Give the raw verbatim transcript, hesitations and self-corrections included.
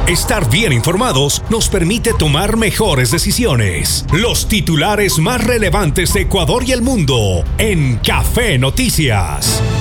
Estar bien informados nos permite tomar mejores decisiones. Los titulares más relevantes de Ecuador y el mundo en Café Noticias.